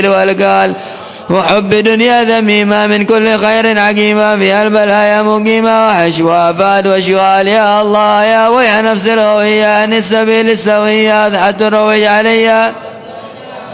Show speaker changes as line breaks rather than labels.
والقال وحب دنيا ذميمة من كل خير عقيمة فيها البلايا مقيمة وحشو آفات واشغال. يا الله يا ويح نفس الغوية عن السبيل السوية أضحت الروج عليا